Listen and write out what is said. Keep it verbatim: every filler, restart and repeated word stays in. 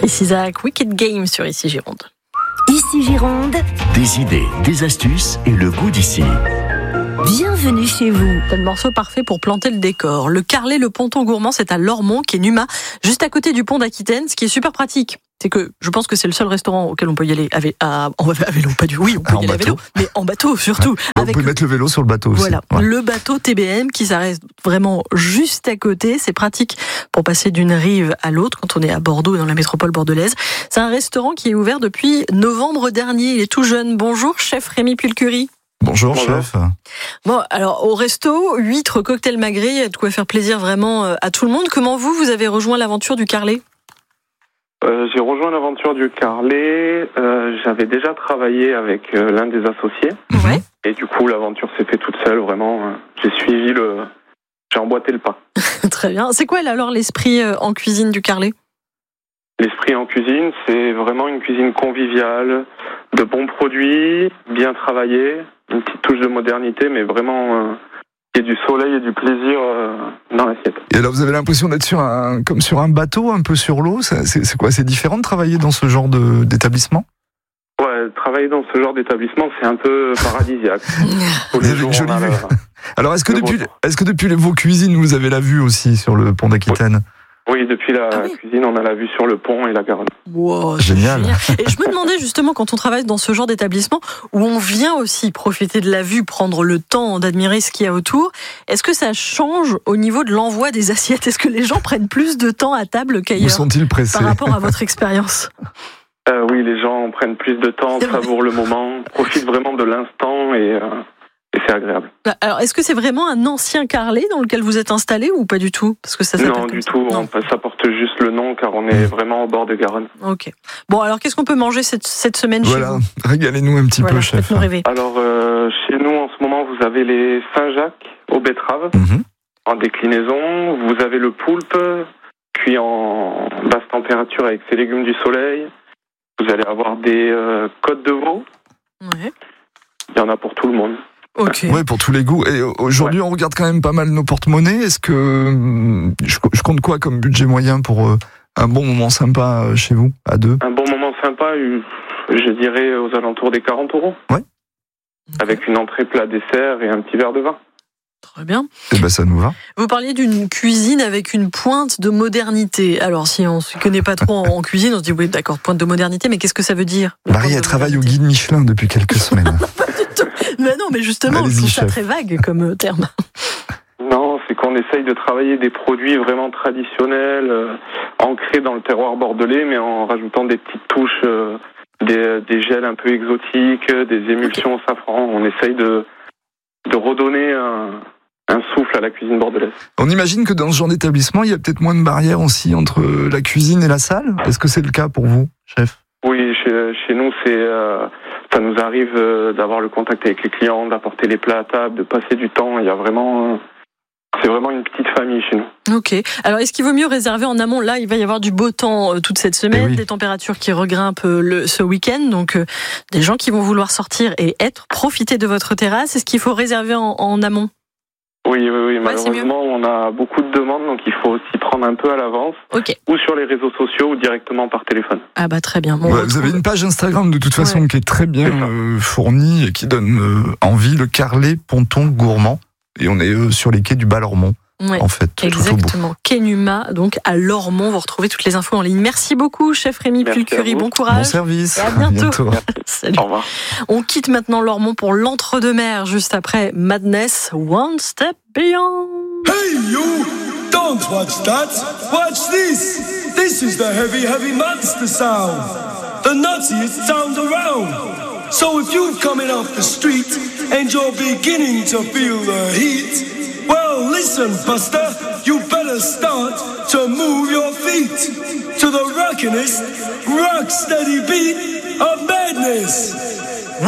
Chris Isaak, Wicked Game sur Ici Gironde. Ici Gironde, des idées, des astuces et le goût d'ici. Bienvenue chez vous. C'est le morceau parfait pour planter le décor. Le Carlet, le ponton gourmand, c'est à Lormont, qui est Numa, juste à côté du pont d'Aquitaine, ce qui est super pratique. C'est que je pense que c'est le seul restaurant auquel on peut y aller à, vé- à, à vélo, pas du oui, on peut En y aller à vélo, bateau. mais en bateau surtout. Ouais. Avec On peut mettre le vélo sur le bateau aussi. Voilà, Ouais. le bateau T B M qui s'arrête vraiment juste à côté. C'est pratique pour passer d'une rive à l'autre quand on est à Bordeaux et dans la métropole bordelaise. C'est un restaurant qui est ouvert depuis novembre dernier. Il est tout jeune. Bonjour, chef Rémi Pulcury. Bonjour, Bonjour. chef. Bon, alors au resto, huîtres, cocktail magret, il y a de quoi faire plaisir vraiment euh, à tout le monde. Comment vous, vous avez rejoint l'aventure du Carlet ? Euh, j'ai rejoint l'aventure du Carlet. Euh, j'avais déjà travaillé avec euh, l'un des associés. Ouais. Et du coup, l'aventure s'est faite toute seule. Vraiment, euh, j'ai suivi le... J'ai emboîté le pas. Très bien. C'est quoi alors l'esprit euh, en cuisine du Carlet ? L'esprit en cuisine, c'est vraiment une cuisine conviviale, de bons produits, bien travaillés, une petite touche de modernité, mais vraiment... Euh, il y a du soleil et du plaisir euh, dans l'assiette. Et alors, vous avez l'impression d'être sur un, comme sur un bateau, un peu sur l'eau. C'est, c'est, c'est quoi ? C'est différent de travailler dans ce genre de, d'établissement ? Ouais, travailler dans ce genre d'établissement, c'est un peu paradisiaque. Tous Vous les avez jours, une jolie on a vue. la- Alors, est-ce que Le depuis, beau temps. est-ce que depuis vos cuisines, vous avez la vue aussi sur le pont d'Aquitaine ? Oui, depuis la Ah oui. cuisine, on a la vue sur le pont et la Garonne. Wow, c'est Génial. Et je me demandais justement, quand on travaille dans ce genre d'établissement, où on vient aussi profiter de la vue, prendre le temps d'admirer ce qu'il y a autour, est-ce que ça change au niveau de l'envoi des assiettes ? Est-ce que les gens prennent plus de temps à table Où qu'ailleurs sont-ils pressés ? par rapport à votre expérience ? Euh, oui, les gens prennent plus de temps, C'est vrai. savourent le moment, profitent vraiment de l'instant et, euh, et c'est agréable. Alors, est-ce que c'est vraiment un ancien Carlet dans lequel vous êtes installé ou pas du tout ? Parce que ça s'appelle Non, comme du ça. tout, Non. on, ça porte juste le nom car on est vraiment au bord de Garonne. Ok. Bon, alors qu'est-ce qu'on peut manger cette, cette semaine Voilà, chez vous ? régalez-nous un petit Voilà, peu, chef. faites-nous rêver. Alors, euh, chez nous, en ce moment, vous avez les Saint-Jacques aux betteraves Mhm. en déclinaison. Vous avez le poulpe cuit en basse température avec ses légumes du soleil. Vous allez avoir des euh, côtes de veau. Ouais. Il y en a pour tout le monde. Ok. Ouais, pour tous les goûts. Et aujourd'hui, on regarde quand même pas mal nos porte-monnaies. Est-ce que hum, je, je compte quoi comme budget moyen pour euh, un bon moment sympa euh, chez vous, à deux ? Un bon moment sympa, euh, je dirais aux alentours des quarante euros. Avec une entrée, plat, dessert et un petit verre de vin. Très bien. Eh ben, ça nous va. Vous parliez d'une cuisine avec une pointe de modernité. Alors, si on ne se connaît pas trop en, en cuisine, on se dit, oui, d'accord, pointe de modernité, mais qu'est-ce que ça veut dire ? Marie, pointe elle de travaille au modernité guide Michelin depuis quelques semaines. Mais non, mais justement, je Allez-y, trouve ça chef. très vague comme euh, terme. Non, c'est qu'on essaye de travailler des produits vraiment traditionnels, euh, ancrés dans le terroir bordelais, mais en rajoutant des petites touches, euh, des, des gels un peu exotiques, des émulsions au safran. On essaye de, de redonner un, un souffle à la cuisine bordelaise. On imagine que dans ce genre d'établissement, il y a peut-être moins de barrières aussi entre la cuisine et la salle. Est-ce que c'est le cas pour vous, chef ? Oui, chez, chez nous, c'est, euh, ça nous arrive euh, d'avoir le contact avec les clients, d'apporter les plats à table, de passer du temps. Il y a vraiment... Euh, c'est vraiment une petite famille chez nous. Ok. Alors, est-ce qu'il vaut mieux réserver en amont ? Là, il va y avoir du beau temps euh, toute cette semaine, Eh oui. des températures qui regrimpent euh, le, ce week-end. Donc, euh, des gens qui vont vouloir sortir et être, profiter de votre terrasse. Est-ce qu'il faut réserver en, en amont ? Oui, oui, oui. Ouais, c'est Malheureusement, on a beaucoup de demandes, donc il faut s'y prendre un peu à l'avance, Ok. ou sur les réseaux sociaux, ou directement par téléphone. Ah bah très bien. Bon, Ouais, on vous avez retrouve- une page Instagram de toute façon Ouais. qui est très bien C'est ça. euh, fournie et qui donne euh, envie, le Carlet Ponton Gourmand. Et on est euh, sur les quais du Bas-Lormont, Ouais. en fait, tout au bout. Exactement. Kenuma, donc à Lormont, vous retrouvez toutes les infos en ligne. Merci beaucoup, chef Rémi Merci Pulcury. à vous. Bon Bon courage. service. Et à bientôt. Salut. Au revoir. On quitte maintenant Lormont pour l'Entre-deux-Mers, juste après Madness, One Step Beyond. Hey you! Don't watch that! Watch this! This is the heavy, heavy monster sound! The nuttiest sound around! So if you're coming off the street and you're beginning to feel the heat, well listen, Buster, you better start to move your feet to the rockinest, rock steady beat of madness!